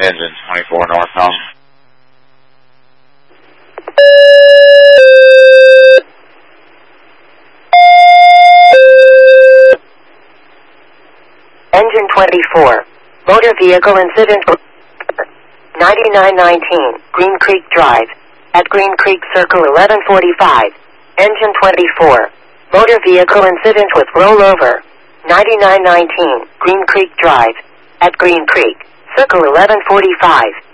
Engine 24 northbound. Engine 24. Motor vehicle incident 9919 Green Creek Drive. At Green Creek Circle 1145. Engine 24. Motor vehicle incident with rollover. 9919 Green Creek Drive. At Green Creek Circle 1145.